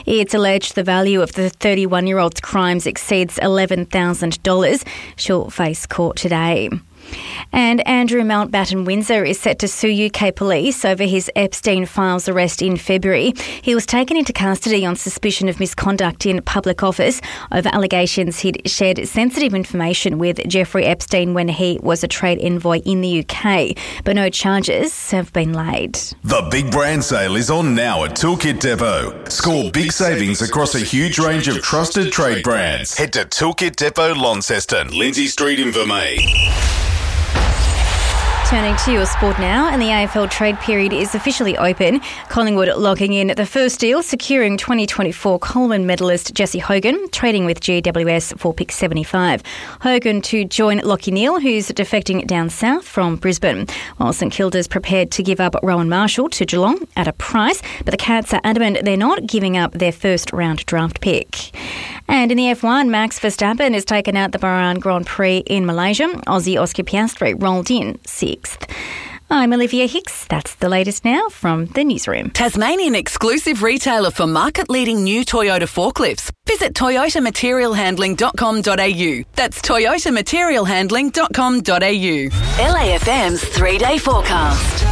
It's alleged the value of the 31-year-old's crimes exceeds $11,000. She'll face court today. And Andrew Mountbatten Windsor is set to sue UK police over his Epstein Files arrest in February. He was taken into custody on suspicion of misconduct in public office over allegations he'd shared sensitive information with Jeffrey Epstein when he was a trade envoy in the UK, but no charges have been laid. The Big Brand Sale is on now at Toolkit Depot. Score big savings across a huge range of trusted trade brands. Head to Toolkit Depot, Launceston, Lindsay Street, Invermay. Turning to your sport now, and the AFL trade period is officially open. Collingwood locking in the first deal, securing 2024 Coleman medalist Jesse Hogan, trading with GWS for pick 75. Hogan to join Lachie Neale, who's defecting down south from Brisbane, while St Kilda's prepared to give up Rowan Marshall to Geelong at a price, but the Cats are adamant they're not giving up their first round draft pick. And in the F1, Max Verstappen has taken out the Bahrain Grand Prix in Malaysia. Aussie Oscar Piastri rolled in 6th. I'm Olivia Hicks. That's the latest now from the newsroom. Tasmanian exclusive retailer for market-leading new Toyota forklifts. Visit toyotamaterialhandling.com.au. That's toyotamaterialhandling.com.au. LAFM's 3-day forecast.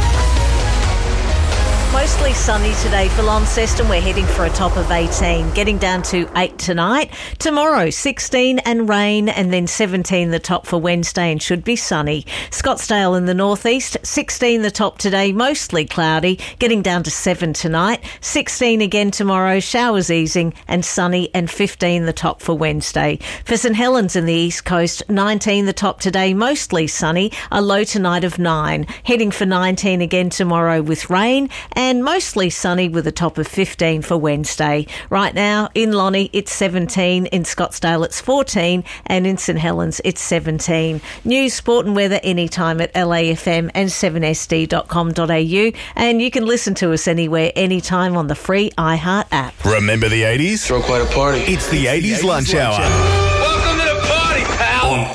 Mostly sunny today for Launceston. We're heading for a top of 18, getting down to 8 tonight. Tomorrow, 16 and rain, and then 17 the top for Wednesday and should be sunny. Scottsdale in the northeast, 16 the top today, mostly cloudy, getting down to 7 tonight. 16 again tomorrow, showers easing and sunny, and 15 the top for Wednesday. For St Helens in the east coast, 19 the top today, mostly sunny, a low tonight of 9. Heading for 19 again tomorrow with rain, and mostly sunny with a top of 15 for Wednesday. Right now, in Lonnie, it's 17. In Scottsdale, it's 14. And in St Helens, it's 17. News, sport and weather anytime at LAFM and 7sd.com.au. And you can listen to us anywhere, anytime on the free iHeart app. Remember the 80s? Throw quite a party. It's the 80s lunch hour.